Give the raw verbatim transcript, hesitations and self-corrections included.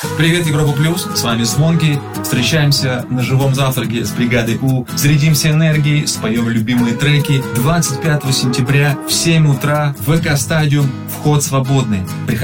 Привет, Европа Плюс, с вами Звонки. Встречаемся на живом завтраке с бригадой У. Зарядимся энергией, споем любимые треки. двадцать пятого сентября в семь утра, ВК Стадиум, вход свободный. Приходите.